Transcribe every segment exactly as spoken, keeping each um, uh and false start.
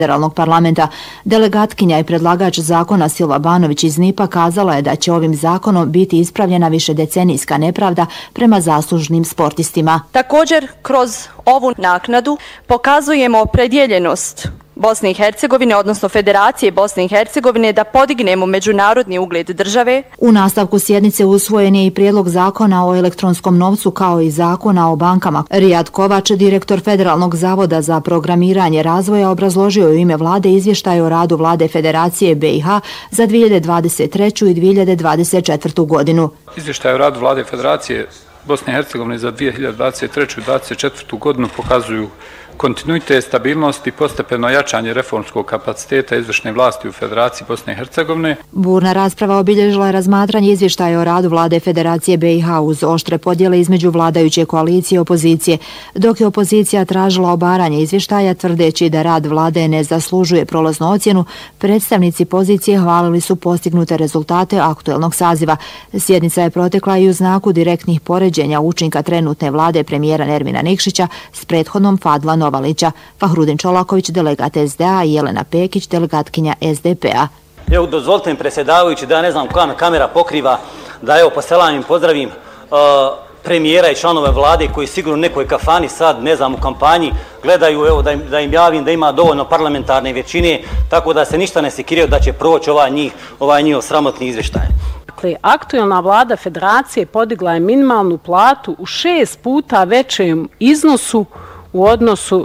federalnog parlamenta. Delegatkinja i predlagač zakona Silva Banović iz Nipa kazala je da će ovim zakonom biti ispravljena višedecenijska nepravda prema zaslužnim sportistima. Također, kroz ovu naknadu pokazujemo opredjeljenost Bosne i Hercegovine, odnosno Federacije Bosne i Hercegovine, da podignemo međunarodni ugled države. U nastavku sjednice usvojen je i prijedlog zakona o elektronskom novcu kao i zakona o bankama. Rijad Kovač, direktor Federalnog zavoda za programiranje razvoja, obrazložio u ime vlade izvještaj o radu vlade Federacije B i H za dvije hiljade dvadeset treću i dvije hiljade dvadeset četvrtu godinu. Izvještaj o radu vlade Federacije Bosne i Hercegovine za dvije hiljade dvadeset treću i dvije hiljade dvadeset četvrtu godinu pokazuju kontinuitet, stabilnost i postepeno jačanje reformskog kapaciteta izvršne vlasti u Federaciji Bosne i Hercegovine. Burna rasprava obilježila je razmatranje izvještaja o radu vlade Federacije B i H uz oštre podjele između vladajuće koalicije i opozicije, dok je opozicija tražila obaranje izvještaja tvrdeći da rad vlade ne zaslužuje prolaznu ocjenu. Predstavnici pozicije hvalili su postignute rezultate aktuelnog saziva. Sjednica je protekla i u znaku direktnih poređenja učinka trenutne vlade premijera Nermina Nikšića s prethodnom Fadla Novalića. Fahrudin Čolaković, delegat S D A i Jelena Pekić, delegatkinja S D P A. Evo, dozvolite mi predsjedavajući da ne znam koja me kamera pokriva, da evo po selanjem pozdravim uh, premijera i članove vlade koji sigurno u nekoj kafani sad, ne znam, u kampanji gledaju, evo da im, da im javim da ima dovoljno parlamentarne većine, tako da se ništa ne sekiraju da će proći ovaj njih, ovaj njih sramotni izvještaj. Dakle, aktuelna vlada Federacije podigla je minimalnu platu u šest puta većem iznosu u odnosu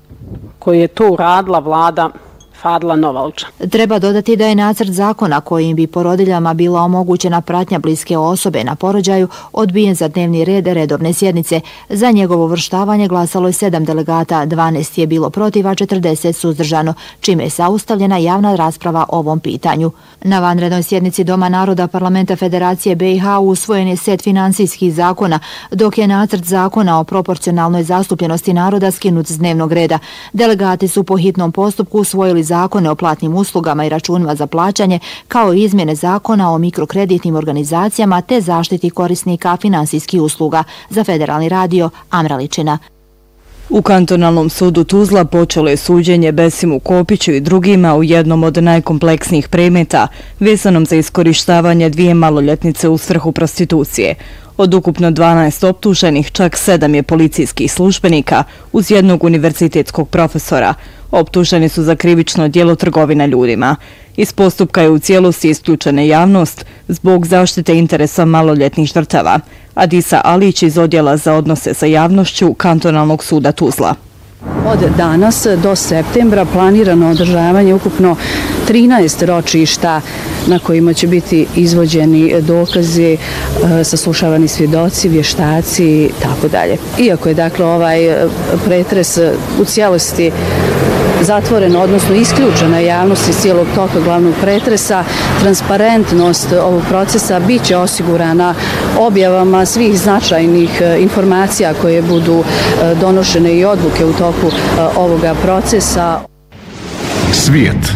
koji je to uradila vlada Fadla Novalića. Treba dodati da je nacrt zakona kojim bi porodiljama bila omogućena pratnja bliske osobe na porođaju odbijen za dnevni red redovne sjednice. Za njegovo uvrštavanje glasalo je sedam delegata, dvanaest je bilo protiv, a četrdeset suzdržano, čime je saustavljena javna rasprava o ovom pitanju. Na vanrednoj sjednici Doma naroda Parlamenta Federacije B i H usvojen je set finansijskih zakona, dok je nacrt zakona o proporcionalnoj zastupljenosti naroda skinut s dnevnog reda. Delegati su po hitnom postupku usvojili zakone o platnim uslugama i računima za plaćanje, kao i izmjene zakona o mikrokreditnim organizacijama te zaštiti korisnika finansijskih usluga. Za Federalni radio, Amra Ličina. U kantonalnom sudu Tuzla počelo je suđenje Besimu Kopiću i drugima u jednom od najkompleksnijih predmeta vezanom za iskorištavanje dvije maloljetnice u svrhu prostitucije. Od ukupno dvanaest optuženih, čak sedam je policijskih službenika uz jednog univerzitetskog profesora. Optuženi su za krivično djelo trgovina ljudima. Iz postupka je u cijelosti isključena javnost zbog zaštite interesa maloljetnih žrtava. Adisa Alić iz Odjela za odnose sa javnošću kantonalnog suda Tuzla. Od danas do septembra planirano održavanje ukupno trinaest ročišta na kojima će biti izvođeni dokazi, saslušavani svjedoci, vještaci i tako dalje. Iako je dakle ovaj pretres u cijelosti zatvoreno, odnosno isključena javnost iz cijelog toka glavnog pretresa, transparentnost ovog procesa bit će osigurana objavama svih značajnih informacija koje budu donošene i odluke u toku ovoga procesa. Svijet.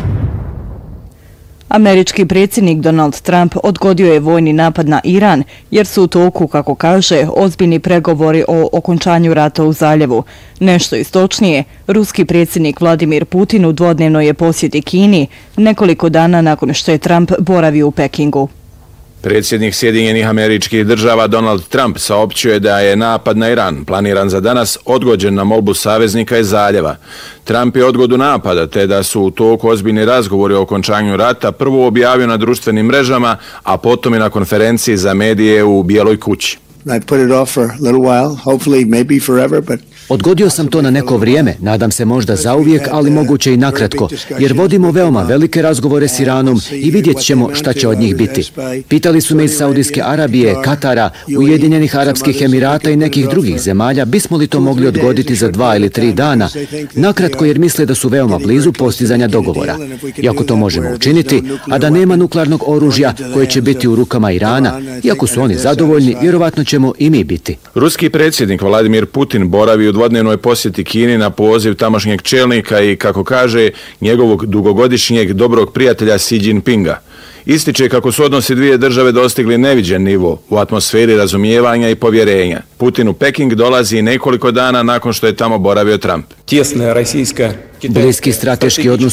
Američki predsjednik Donald Trump odgodio je vojni napad na Iran jer su u toku, kako kaže, ozbiljni pregovori o okončanju rata u zaljevu. Nešto istočnije, ruski predsjednik Vladimir Putin u dvodnevnoj je posjeti Kini nekoliko dana nakon što je Trump boravio u Pekingu. Predsjednik Sjedinjenih Američkih Država Donald Trump saopćio je da je napad na Iran planiran za danas odgođen na molbu saveznika iz zaljeva. Trump je odgodu napada te da su u toku ozbiljni razgovori o okončanju rata prvo objavio na društvenim mrežama, a potom i na konferenciji za medije u Bijeloj kući. Odgodio sam to na neko vrijeme, nadam se možda zauvijek, ali moguće i nakratko, jer vodimo veoma velike razgovore s Iranom i vidjet ćemo šta će od njih biti. Pitali su me iz Saudijske Arabije, Katara, Ujedinjenih Arapskih Emirata i nekih drugih zemalja, bismo li to mogli odgoditi za dva ili tri dana, nakratko jer misle da su veoma blizu postizanja dogovora. Iako to možemo učiniti, a da nema nuklearnog oružja koje će biti u rukama Irana, iako su oni zadovoljni, vjerovatno ćemo i mi biti. Ruski predsjednik Vladimir Putin boravi u dvodnevnoj posjeti Kini na poziv tamošnjeg čelnika i, kako kaže, njegovog dugogodišnjeg dobrog prijatelja Xi Jinpinga. Ističe kako su odnosi dvije države dostigli neviđen nivo u atmosferi razumijevanja i povjerenja. Putin u Peking dolazi nekoliko dana nakon što je tamo boravio Trump. Bliski strateški odnos